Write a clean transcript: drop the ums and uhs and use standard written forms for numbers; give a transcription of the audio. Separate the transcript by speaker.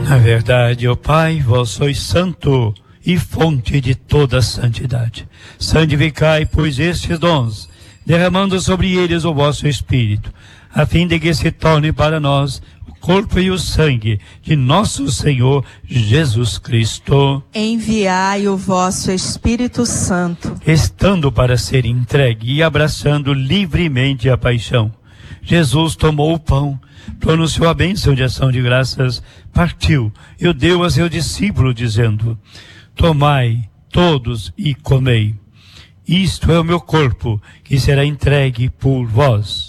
Speaker 1: Na verdade, ó Pai, vós sois santo e fonte de toda santidade. Santificai, pois, estes dons, derramando sobre eles o vosso Espírito, a fim de que se torne para nós o corpo e o sangue de nosso Senhor Jesus Cristo.
Speaker 2: Enviai o vosso Espírito Santo.
Speaker 1: Estando para ser entregue e abraçando livremente a paixão, Jesus tomou o pão, pronunciou a bênção de ação de graças, partiu e o deu a seu discípulo, dizendo: tomai todos e comei. Isto é o meu corpo, que será entregue por vós.